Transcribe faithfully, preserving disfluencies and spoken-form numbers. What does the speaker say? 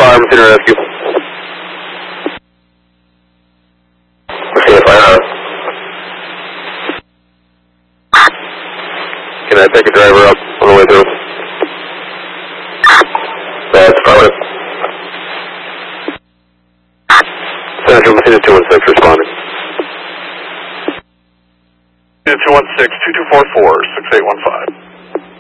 Fire, Mosquito Rescue. Mosquito Fire. Can I take a driver up on the way through? That's affirmative. Central Mosquito two one six responding. two one six, two two four four, six eight one five.